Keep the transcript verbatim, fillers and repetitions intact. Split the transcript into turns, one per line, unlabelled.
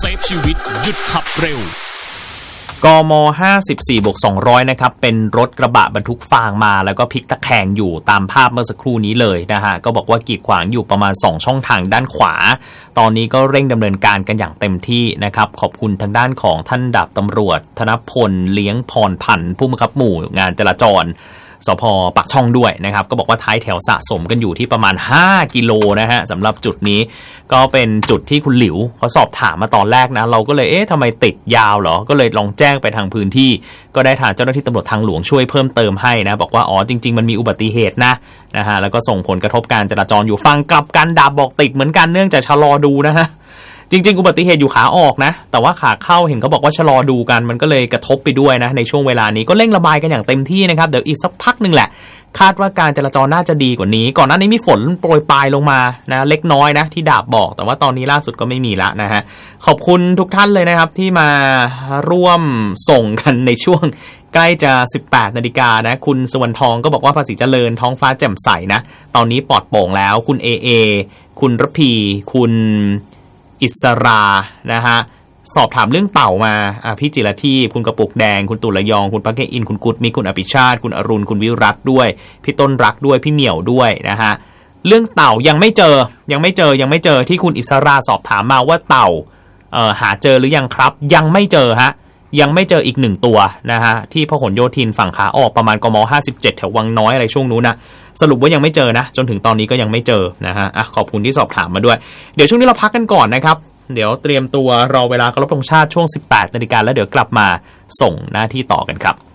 ฟชีวิตหยุดขับเร็ว
กมห้าสิบสี่บวกสองร้อยนะครับเป็นรถกระบะบรรทุกฟางมาแล้วก็พลิกตะแคงอยู่ตามภาพเมื่อสักครู่นี้เลยนะฮะก็บอกว่ากีดขวางอยู่ประมาณสองช่องทางด้านขวาตอนนี้ก็เร่งดำเนินการกันอย่างเต็มที่นะครับขอบคุณทางด้านของท่านดาบตำรวจธนพลเลี้ยงพรพันธ์ผู้บังคับหมู่งานจราจรสภ.ปากช่องด้วยนะครับก็บอกว่าท้ายแถวสะสมกันอยู่ที่ประมาณห้ากิโลนะฮะสำหรับจุดนี้ก็เป็นจุดที่คุณหลิวเขาสอบถามมาตอนแรกนะเราก็เลยเอ๊ะทำไมติดยาวเหรอก็เลยลองแจ้งไปทางพื้นที่ก็ได้ทางเจ้าหน้าที่ตำรวจทางหลวงช่วยเพิ่มเติมให้นะบอกว่าอ๋อจริงๆมันมีอุบัติเหตุนะนะฮะแล้วก็ส่งผลกระทบการจราจรอยู่ฟังกลับกันดาบบอกติดเหมือนกันเนื่องจากชะลอดูนะฮะจริงๆอุบัติเหตุอยู่ขาออกนะแต่ว่าขาเข้าเห็นเขาบอกว่าชะลอดูกันมันก็เลยกระทบไปด้วยนะในช่วงเวลานี้ก็เร่งระบายกันอย่างเต็มที่นะครับเดี๋ยวอีกสักพักนึงแหละคาดว่าการจราจรน่าจะดีกว่านี้ก่อนหน้านี้มีฝนโปรยปลายลงมานะเล็กน้อยนะที่ดาบบอกแต่ว่าตอนนี้ล่าสุดก็ไม่มีละนะฮะขอบคุณทุกท่านเลยนะครับที่มาร่วมส่งกันในช่วงใกล้จะสิบแปดนาฬิกานะคุณสุวรรณทองก็บอกว่าภาษีเจริญท้องฟ้าแจ่มใสนะตอนนี้ปลอดโปร่งแล้วคุณเอเอคุณรพีคุณอิสรานะฮะสอบถามเรื่องเต่ามาพี่จิรทีคุณกระปุกแดงคุณตุลยองคุณพักเกอินคุณกุดมีคุณอภิชาติคุณอรุณคุณวิรัตด้วยพี่ต้นรักด้วยพี่เหมี่ยวด้วยนะฮะเรื่องเต่ายังไม่เจอยังไม่เจอยังไม่เจอที่คุณอิสราสอบถามมาว่าเต่าเอ่อหาเจอหรือยังครับยังไม่เจอฮะยังไม่เจออีกหนึ่งตัวนะฮะที่พหลโยธินฝั่งขาออกประมาณกมห้าสิบเจ็ดแถววังน้อยอะไรช่วงนู้นนะสรุปว่ายังไม่เจอนะจนถึงตอนนี้ก็ยังไม่เจอนะฮะอ่ะขอบคุณที่สอบถามมาด้วยเดี๋ยวช่วงนี้เราพักกันก่อนนะครับเดี๋ยวเตรียมตัวรอเวลาเคารพธงชาติช่วงสิบแปดนาฬิกาแล้วเดี๋ยวกลับมาส่งหน้าที่ต่อกันครับ